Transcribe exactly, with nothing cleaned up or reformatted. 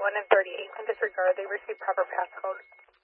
thirty-one and thirty-eight. In disregard, they received proper passcode.